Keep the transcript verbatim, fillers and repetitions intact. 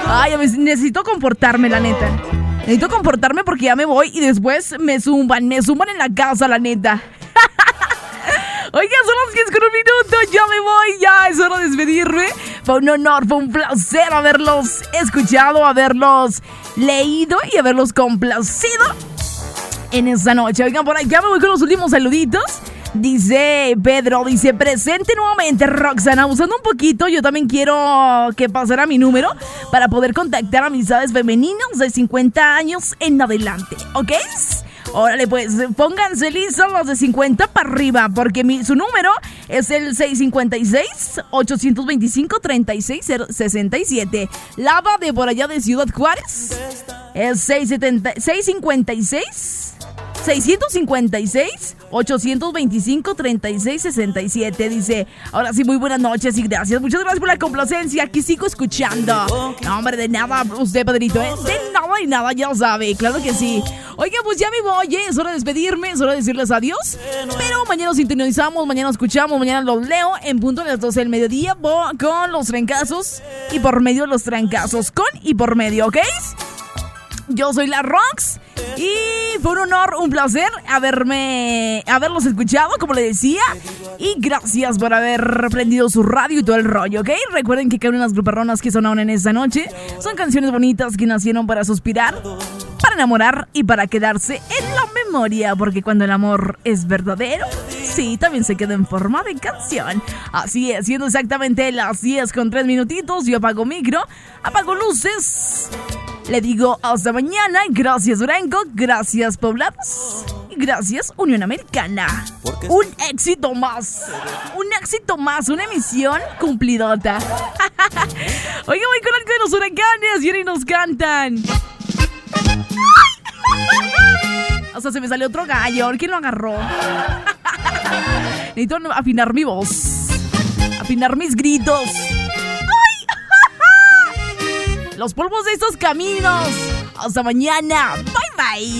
Ay, necesito comportarme, la neta. Necesito comportarme porque ya me voy y después me zumban, me zumban en la casa, la neta. Oiga, son las diez con un minuto, ya me voy, ya es hora de despedirme. Fue un honor, fue un placer haberlos escuchado, haberlos leído y haberlos complacido en esta noche. Oigan, por acá me voy con los últimos saluditos. Dice Pedro, dice, presente nuevamente, Roxana, abusando un poquito, yo también quiero que pasara mi número para poder contactar a amistades femeninas de cincuenta años en adelante, ¿ok? Órale, pues, pónganse listos los de cincuenta para arriba, porque mi, su número es el seis cinco seis, ocho dos cinco, tres seis seis siete. Lava de por allá de Ciudad Juárez es seis cinco seis, seiscientos cincuenta y seis, ochocientos veinticinco, treinta y seis sesenta y siete. Dice, ahora sí, muy buenas noches y gracias. Muchas gracias por la complacencia. Aquí sigo escuchando. No, hombre, de nada, usted, Pedrito, ¿eh? De nada y nada, ya lo sabe. Claro que sí. Oiga, pues ya me voy, ¿eh? Es hora de despedirme, es hora de decirles adiós. Pero mañana nos sintonizamos, mañana escuchamos, mañana los leo en punto de las doce del mediodía con los trancazos y por medio de los trancazos. Con y por medio, ¿ok? Yo soy la Rox y fue un honor, un placer haberme, haberlos escuchado, como le decía. Y gracias por haber prendido su radio y todo el rollo, ¿ok? Recuerden que caben unas gruperronas que sonaron en esta noche. Son canciones bonitas que nacieron para suspirar, para enamorar y para quedarse en la memoria. Porque cuando el amor es verdadero, sí, también se queda en forma de canción. Así es, siendo exactamente las diez con tres minutitos, yo apago micro, apago luces. Le digo hasta mañana. Gracias, Durango. Gracias, Poblados. Y gracias, Unión Americana. Un éxito más. Un éxito más. Una emisión cumplidota. Oiga, voy con algo de los huracanes. Vienen y nos cantan. Hasta se me salió otro gallo. ¿Quién lo agarró? Necesito afinar mi voz. Afinar mis gritos. Los polvos de estos caminos. Hasta mañana. Bye bye.